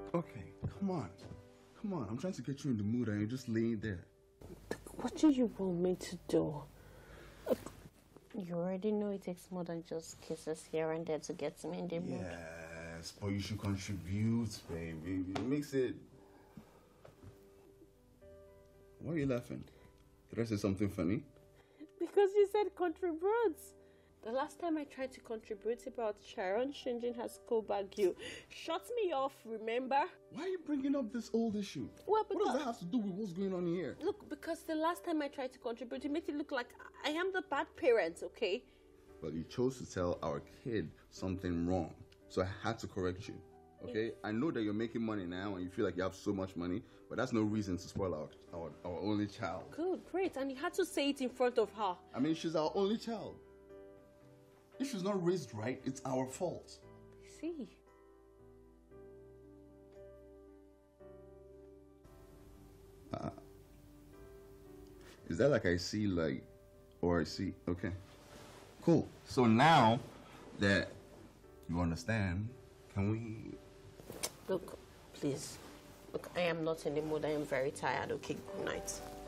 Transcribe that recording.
Okay, come on. Come on, I'm trying to get you in the mood and you're just laying there. What do you want me to do? You already know it takes more than just kisses here and there to get me in the mood. Yes, but you should contribute, baby. It makes it... Why are you laughing? Did I say something funny? Because you said contribute. The last time I tried to contribute about Sharon changing her school bag, you shut me off, remember? Why are you bringing up this old issue? Well, because... What does that have to do with what's going on here? Look, because the last time I tried to contribute, you made it look like I am the bad parent, okay? Well, you chose to tell our kid something wrong, so I had to correct you. Okay, I know that you're making money now and you feel like you have so much money, but that's no reason to spoil our only child. Good, great. And you had to say it in front of her. I mean, she's our only child. If she's not raised right, it's our fault. I see. Is that like I see like, or I see, okay. Cool. So now that you understand, can we... Look, please. Look, I am not in the mood. I am very tired. Okay, good night.